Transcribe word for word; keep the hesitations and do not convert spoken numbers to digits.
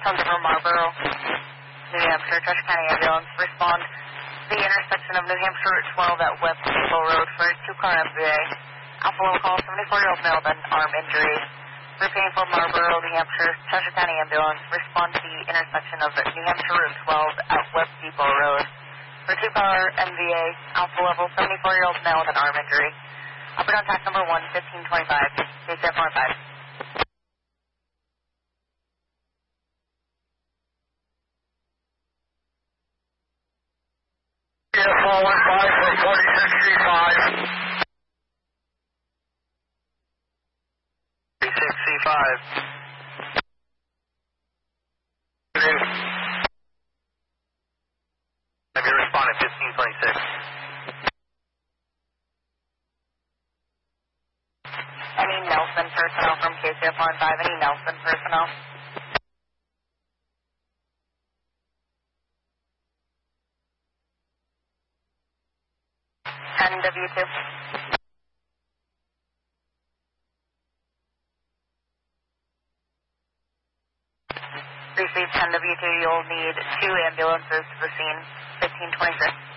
Sons of Marlboro, New Hampshire, Cheshire County Ambulance. Respond to the intersection of New Hampshire Route twelve at West Depot Road for a two-car M V A. Alpha Level call, seventy-four-year-old male with an arm injury. Repeating for Marlboro, New Hampshire, Cheshire County Ambulance. Respond to the intersection of New Hampshire Route twelve at West Depot Road for two-car M V A. Alpha Level, seventy-four-year-old male with an arm injury. Up and down tax number one, fifteen twenty-five, K C F one five. K C F four one five for forty-six C five. forty-six C five. Have you responded fifteen twenty-six? Any Nelson personnel from K C F one five? Any Nelson personnel? ten W two. Receive ten W two, you'll need two ambulances to the scene, fifteen twenty-six.